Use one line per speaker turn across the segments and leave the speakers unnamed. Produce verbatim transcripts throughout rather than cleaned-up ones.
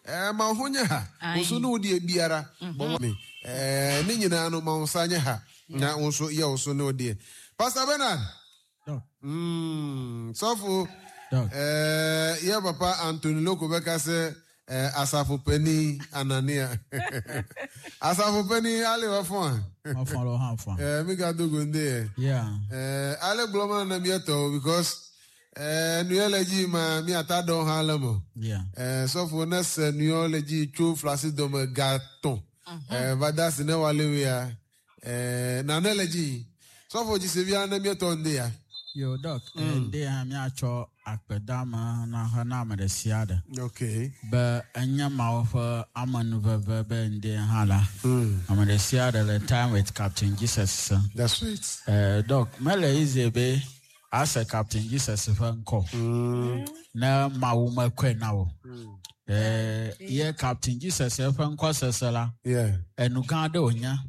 Eh ma honya ha. Oso no de biara. Bo me. Eh ni nyina no ma onsanye ha. Na onso ye oso no de. Pastor Bernard.
No.
Mm, sofu.
No.
Eh ye papa Anthony Loko beka se eh Asafo Penny Anania. Asafo Penny ale wa fon.
Ma follow half one.
Eh mi ga dogo nde.
Yeah.
Eh ale gloma na mi eto because eh nuology ma mi ata don halamo.
Yeah.
Eh sofu na se nuology chu flasi do me gaton. Eh vada sine wale we ya. Eh na nuology. Sofu ji se bia na mi eto nde ya.
Yo, Doc, and they have me at your Akpedama, na her name the Siada.
Okay.
But Anya Mouth, Amman Verbe, and the Hala. I'm at the Siada the time with Captain Jesus.
That's right.
Uh, Doc, Mele is a bay as a Captain Jesus fan call. Now, Mauma Quenao. Eh, yeah, Captain Jesus, fan Cossela.
Yeah.
And Uganda, yeah.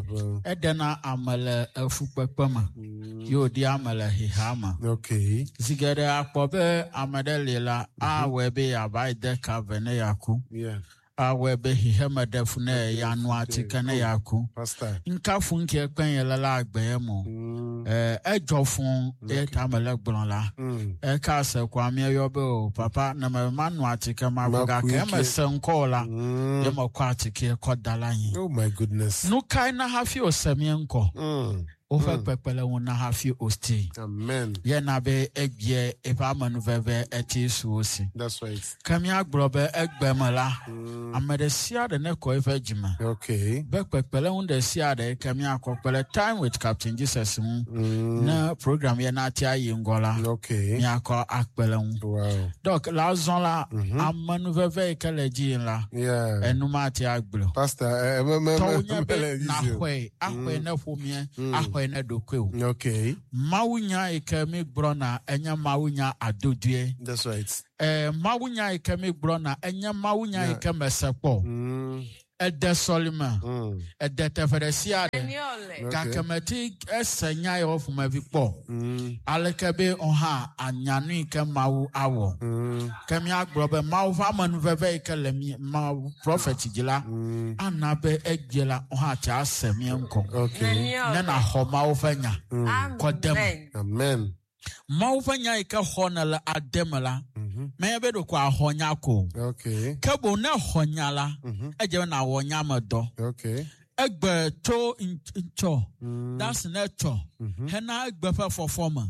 Edena Amala, a Fupama. You the Amala, he hammer.
Okay.
Zigere Akpobe, Amadelila, Ah, webe abai de Caveneaku.
Yeah.
Ah, webe he hammer defune, Yanuati Caneaku.
Pastor.
Inka funke kwenye lag beemo. Eh, Ejofun, et Amala Blonla. Eh, Casa, Kwame Yobo, Papa, Namanuati Kamaga, Emerson Cola, Yamaquati, Kodalani.
Oh my goodness.
No kind of have your semianco. Over pepele wona hafi osti.
Amen.
Ye na be egye epamanu veve eti suosi.
That's right.
Kamia grobe egbemala. Amede sia de ne ko efejima.
Okay.
Be pepele wonde sia de kamia kokpele time with Captain Jesus mu. Na program ye na atia yingola.
Okay.
Mi akọ akpele wu.
Wow.
Donc la zon la amanu veve ekeleji la.
Yeah.
Enuma atia agblo.
Pastor, eh me me
me na hwe, ahwe na fomie, ahwe na dokwe.
Okay.
Mawunya ikemi brona enya mawunya adodue.
That's right.
Eh mawunya ikemi brona enya mawunya ikemi sepo.
Mm.
Ede solima.
Mm.
Ede teferesiade. Kakemeti esenya yo fuma vipo.
Mm.
Alekebe onha anyanu ikemi mawu awo.
Mm.
Kemi agbobe mawu famanu veve ikelemi ma prophet jila.
Mm.
Anabe egjela onha cha asemi enko.
Okay.
Nena ho mawu fanya.
Amen. Amen.
Mawu fanya ike honala ademala. Maybe do kwa honyako.
Okay.
Kebo na honyala. Eje na wonyama do.
Okay.
Egbe to incho. That's nature. Hena egbe fa for former.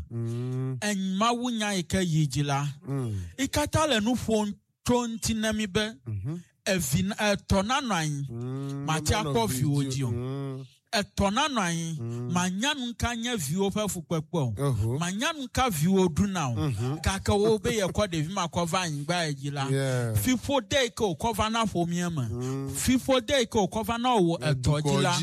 En mawunya ike yijila. Ikatale nu fon twenty namibe. Evin etonanwan. Matia kofi ojio. Etonanwan. Manyan kanya view fa fukwepo. Manyan ka view odu now. Kaka wo be ye kwa de vima cover ngba ejila. Fifo day ko cover na for miema. Fifo day ko cover na wo etojila.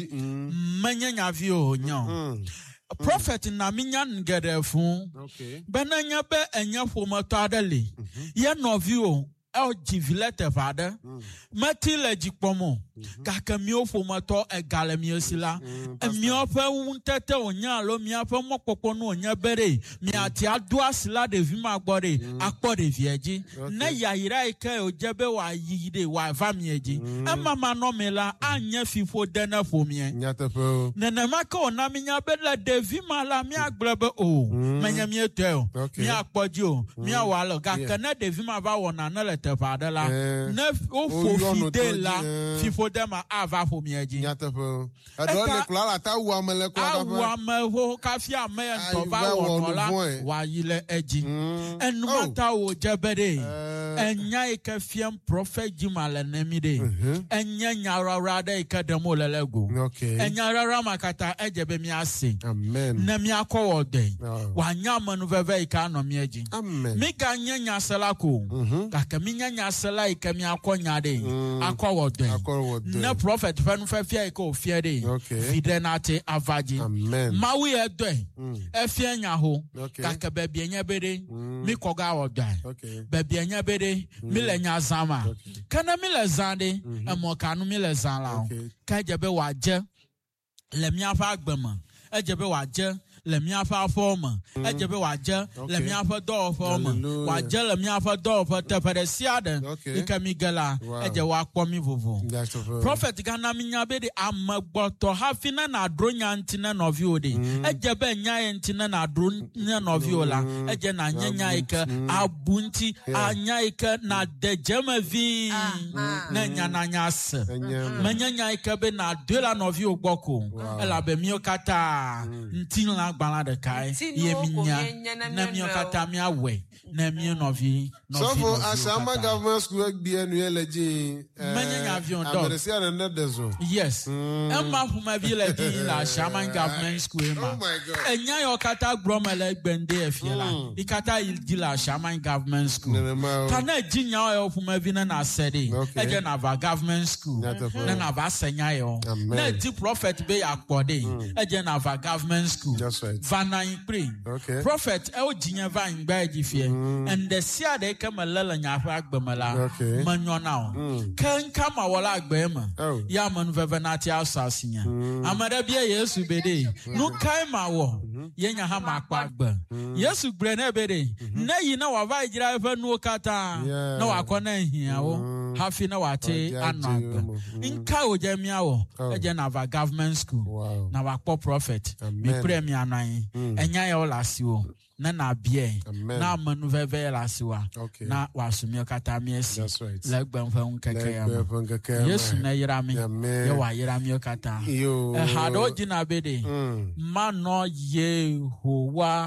Manya view nyo. Prophet na minyan ngere fun. Okay. Benanya be enya fo moto adale. Ye no view el jivilete vade. Mati le jikpomo. Kaka mio fo moto egale mio sila. Mio fe untete onya lo mia fe mokpopo no onya bere. Mi ati adua sila de vima agbore. Akpo de vieji. Ne yayira ike ojebe wa yide wa vamieji. Ema mano mela anye fifo dena fo mie.
Nyatefo.
Nene maka ona minya bela de vima la mi agblebe o. Menya mi eteo. Mi akpoji o. Mi awalo. Kaka ne de vima va wona ne le tefade la. Ne o fo fide la. Fifo dema ava fo mieji.
Nyatefo. Adole kula ta wu amele kwa ta.
Awu amewo kafia ame to va wonola wa yile eji. Enu mata o jebede. Enya ikafiam prophet jimale nemide. Enya nyarara de ikademo lelego.
Okay.
Enya rara makata ejebe mi ase.
Amen.
Na mi akọ ode. Wa nya manu veve ika no mi eji.
Amen.
Mi ka nya nyasela ko. Ka ka mi nya nyasela ika mi akọ nyade. Akọ ode.
Akọ ode.
Na prophet fanu fe fia ika o fia de.
Okay.
Vide na te avaji.
Amen.
Mawi edo. E fia nya ho.
Okay.
Ka ka bebi enya bere. Mi koga ode.
Okay.
Bebi enya bere. Mi le nya zama. Kana mi le zande. E mo kanu mi le zan la. Ka jebe waje. Le mi afa agbema. Ejebe waje le miaƒe afɔme edze be wòadze le miaƒe dɔwɔƒewo wòadze le miaƒe dɔwɔƒe teƒe ɖe sia ɖe yi ke mi ge la edze woakpɔ mi vovo prophet gana mi nya be ɖe ame gbɔtɔ hafi ne nàdro nya ŋuti ne nɔviwo ɖe edze be nya ye ŋuti ne nàdro ne nɔviwo la edze nànye nya yi ke abu ŋuti anya yi ke nàde dzeme vii ne nya nanya se menye nya yi ke be nàdoe la nɔviwo gbɔ ko elabe míwo katã ŋutilã gbalã ɖekae ye mi nya ne míwo katã míawɔe ne mío nɔvi
Sofo Ashama Government School gbie nu ele dzi
menye nya avion dɔ
Ameresia ne ne dezo
yes ema ƒomevi le di la Ashama Government School ma enya yo katã gblɔm le gbende efie la i katã yi di la Ashama Government School ta ne dzi nya yo ƒomevi ne na se ɖe edze na va Government School ne na va se nya yo ne di prophet be akpɔ ɖe edze na va Government School va na yi kpri prophet ewo dzinye va yi gba dzi fie ende sia ɖe ke me le le nyaƒe agbe me la menyɔ na o ke nka ma wɔ la agbe me ya ame nuveve na ti asɔ asi nya ame ɖe bia Yesu be ɖe nu kae ma wɔ ye nya ha ma kpɔ agbe Yesu gblɔe ne be ɖe ne yi ne wòava yi dzra eƒe nuwo katã ne wòakɔ ne hiãwo hafi ne wòate anɔ agbe nka wòdze míawɔ edze na va Government School na wòakpɔ prophet mi kple mianɔ anyi enya yawo le asiwo na na bie na manu veve la siwa na wasumio kata miesi le gbenfe nkeke ya Yesu na yira mi ye wa yira mi kata e hado jina bede mano Yehowa